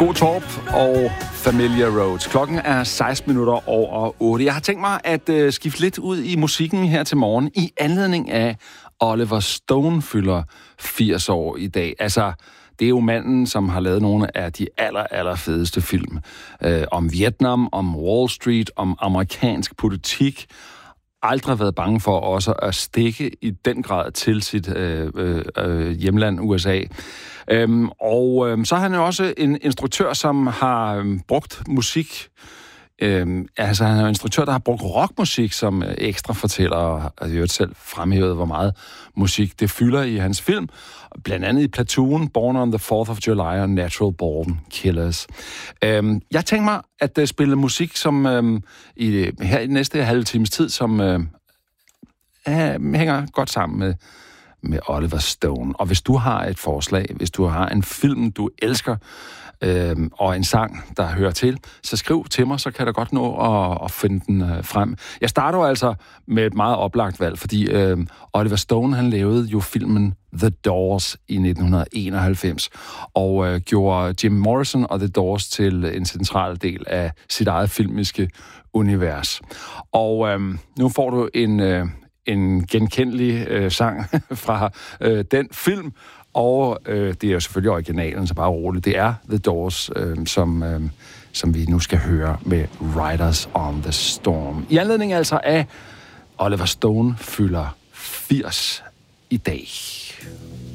God Torp og Familiar Roads. Klokken er 8:16. Jeg har tænkt mig at skifte lidt ud i musikken her til morgen i anledning af Oliver Stone fylder 80 år i dag. Altså, det er jo manden, som har lavet nogle af de aller fedeste film. Om Vietnam, om Wall Street, om amerikansk politik. Aldrig været bange for også at stikke i den grad til sit hjemland USA. Så er han jo også en instruktør, som har brugt musik. Han er en instruktør, der har brugt rockmusik som ekstra fortæller, og jeg har selv fremhævet, hvor meget musik det fylder i hans film. Blandt andet i Platoon, Born on the 4th of July og Natural Born Killers. Jeg tænker mig at spille musik, som her i næste halve times tid, som hænger godt sammen med Oliver Stone. Og hvis du har et forslag, hvis du har en film, du elsker, og en sang, der hører til, så skriv til mig, så kan jeg da godt nå at finde den frem. Jeg starter jo altså med et meget oplagt valg, fordi Oliver Stone, han lavede jo filmen The Doors i 1991, og gjorde Jim Morrison og The Doors til en central del af sit eget filmiske univers. Og nu får du en genkendelig sang fra den film, og det er jo selvfølgelig originalen, så bare roligt. Det er The Doors, som vi nu skal høre med Riders on the Storm. I anledning altså af Oliver Stone fylder 80 i dag.